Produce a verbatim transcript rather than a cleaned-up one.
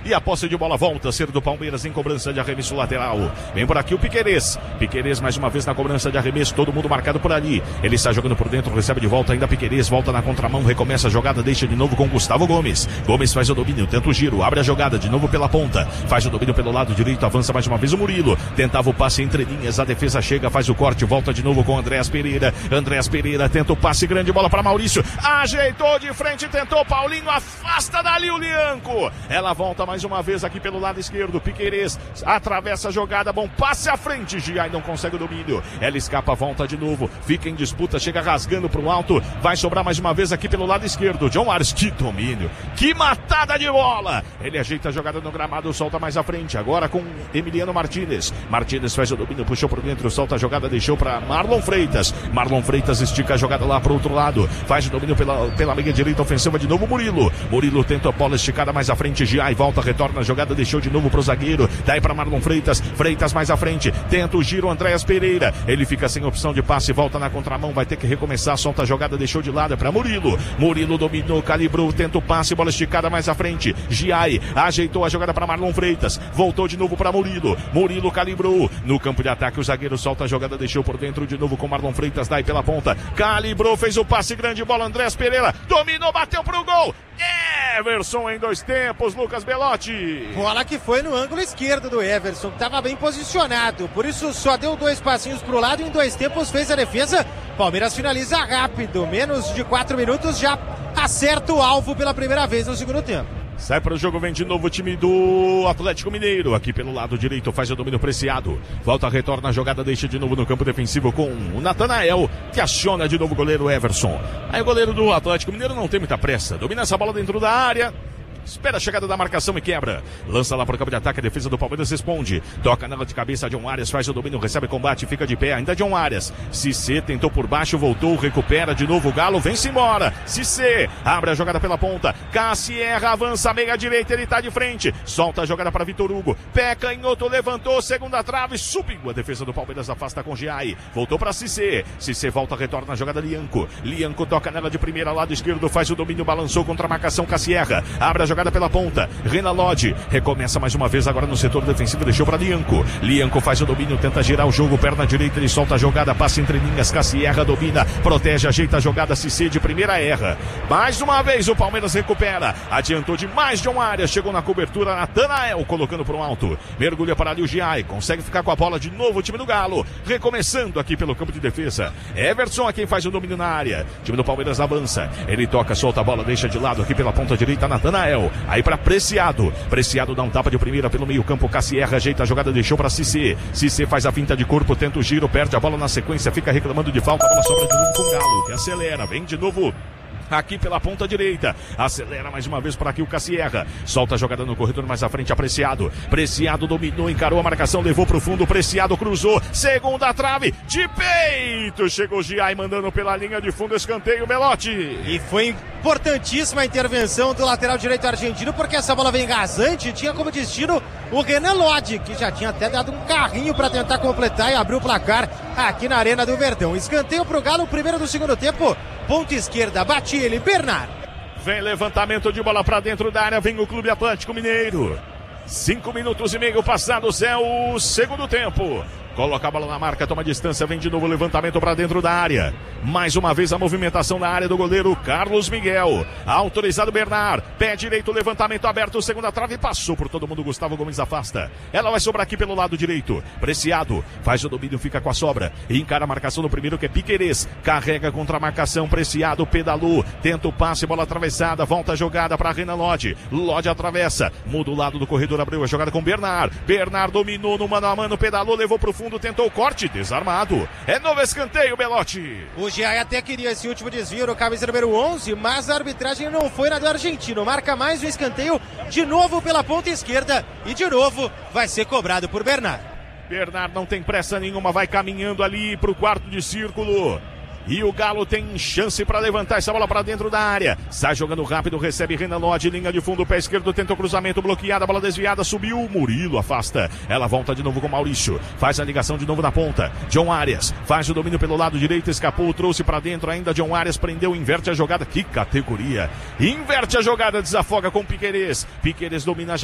e a posse de bola volta a ser do Palmeiras em cobrança de arremesso lateral. Vem por aqui o Piquerez. Piquerez mais uma vez na cobrança de arremesso, todo mundo marcado por ali. Ele está jogando por dentro, recebe de volta ainda Piquerez, volta na contramão, recomeça a jogada, deixa de novo com Gustavo Gomes. Gomes faz o domínio, tenta o giro, abre a jogada de novo pela ponta, faz o domínio pelo lado direito, avança mais uma vez o Murilo, tentava o passe entre linhas, a defesa chega, faz o corte, volta de novo com Andréas Pereira. Andréas Pereira tenta o passe grande, bola para Maurício, ajeitou de frente, tentou Paulinho, afasta dali o Lianco. Ela volta mais uma vez aqui pelo lado esquerdo, Piquerez atravessa a jogada, bom passe à frente, Giai não consegue o domínio, ela escapa, volta de novo, fica em disputa, chega rasgando pro alto, vai sobrar mais uma vez aqui pelo lado esquerdo, John Ares, que domínio, que matada de bola, ele ajeita a jogada no gramado, solta mais à frente, agora com Emiliano Martínez, Martínez faz o domínio, puxou por dentro, solta a jogada, deixou para Marlon Freitas, Marlon Freitas estica a jogada lá pro outro lado, faz o domínio pela, pela meia direita ofensiva de novo, Murilo, Murilo tenta a bola esticada mais à frente, Giai volta, retorna a jogada, deixou de novo pro zagueiro, daí para Marlon Freitas, Freitas mais à frente, tenta o giro, Andréas Pereira, ele fica sem opção de passe, volta na contramão, vai ter que recomeçar, solta a jogada, deixou de lado, é para Murilo, Murilo dominou, calibrou, tenta o passe, bola esticada mais à frente, Giai ajeitou a jogada para Marlon Freitas, voltou de novo para Murilo, Murilo calibrou, no campo de ataque o zagueiro solta a jogada, deixou por dentro de novo com Marlon Freitas, daí pela ponta, calibrou, fez o passe grande, bola Andréas Pereira, dominou, bateu pro gol, Everson em dois tempos, Lucas Belotti. Bola que foi no ângulo esquerdo do Everson, que estava bem posicionado, por isso só deu dois passinhos pro lado e em dois tempos fez a defesa. Palmeiras finaliza rápido, menos de quatro minutos já acerta o alvo pela primeira vez no segundo tempo. Sai para o jogo, vem de novo o time do Atlético Mineiro, aqui pelo lado direito, faz o domínio Preciado, volta, retorna a jogada, deixa de novo no campo defensivo com o Natanael, que aciona de novo o goleiro Everson. Aí o goleiro do Atlético Mineiro não tem muita pressa, domina essa bola dentro da área, espera a chegada da marcação e quebra. Lança lá para o campo de ataque, a defesa do Palmeiras responde. Toca nela de cabeça, John Arias faz o domínio, recebe combate, fica de pé, ainda John Arias. Cissé tentou por baixo, voltou, recupera de novo o Galo, vem-se embora. Cissé abre a jogada pela ponta. Cassierra avança, meia direita, ele tá de frente. Solta a jogada para Vitor Hugo. Pé canhoto, levantou, segunda trave, subiu. A defesa do Palmeiras afasta com Giai. Voltou para Cissé. Cissé volta, retorna a jogada Lianco. Lianco toca nela de primeira, lado esquerdo, faz o domínio, balançou contra a marcação Cassierra. Abre a jogada jogada pela ponta, Renan Lodge recomeça mais uma vez agora no setor defensivo, deixou para Lianco, Lianco faz o domínio, tenta girar o jogo, perna direita, ele solta a jogada, passa entre linhas, Cassierra domina, protege, ajeita a jogada, Cissé de primeira erra, mais uma vez o Palmeiras recupera, adiantou demais John Arias, chegou na cobertura, Natanael colocando para o alto, mergulha para ali o Giai, consegue ficar com a bola de novo o time do Galo, recomeçando aqui pelo campo de defesa, Everson é quem faz o domínio na área, o time do Palmeiras avança, ele toca, solta a bola, deixa de lado aqui pela ponta direita, Natanael, aí para Preciado, Preciado dá um tapa de primeira pelo meio campo, Cassierra ajeita a jogada, deixou para Cissé, Cissé faz a finta de corpo, tenta o giro, perde a bola na sequência, fica reclamando de falta, a bola sobra de novo com o Galo, que acelera, vem de novo aqui pela ponta direita, acelera mais uma vez para aqui o Cassierra, solta a jogada no corredor mais à frente, Preciado, Preciado dominou, encarou a marcação, levou pro fundo, Preciado cruzou, segunda trave, de peito, chegou o Giai mandando pela linha de fundo, escanteio, Belotti. E foi importantíssima a intervenção do lateral direito argentino, porque essa bola vem rasante, tinha como destino o Renan Lodge, que já tinha até dado um carrinho para tentar completar e abrir o placar aqui na Arena do Verdão. Escanteio pro Galo, primeiro do segundo tempo, ponta esquerda, bate ele, Bernard. Vem levantamento de bola pra dentro da área, vem o Clube Atlético Mineiro. Cinco minutos e meio passados, é o segundo tempo. Coloca a bola na marca, toma distância, vem de novo o levantamento para dentro da área. Mais uma vez a movimentação na área do goleiro Carlos Miguel. Autorizado Bernard, pé direito, levantamento aberto, segunda trave, passou por todo mundo, Gustavo Gomes afasta. Ela vai sobrar aqui pelo lado direito. Preciado, faz o domínio, fica com a sobra. Encara a marcação no primeiro que é Piquerez. Carrega contra a marcação, Preciado, pedalou. Tenta o passe, bola atravessada, volta a jogada para Renan Lodge. Lodge atravessa, muda o lado do corredor, abriu a jogada com Bernard. Bernard dominou no mano a mano, pedalou, levou pro fundo. Tentou o corte, desarmado. É novo escanteio, Belotti. O Giai até queria esse último desvio no camisa número onze, mas a arbitragem não foi na do argentino. Marca mais um escanteio, de novo pela ponta esquerda, e de novo vai ser cobrado por Bernard. Bernard não tem pressa nenhuma, vai caminhando ali pro quarto de círculo. E o Galo tem chance para levantar essa bola para dentro da área. Sai jogando rápido, recebe Renan Lodge, linha de fundo, pé esquerdo, tenta o cruzamento, bloqueada, bola desviada, subiu, Murilo afasta. Ela volta de novo com Maurício, faz a ligação de novo na ponta. John Arias faz o domínio pelo lado direito, escapou, trouxe para dentro ainda. John Arias prendeu, inverte a jogada, que categoria. Inverte a jogada, desafoga com Piquerez. Piquerez domina já.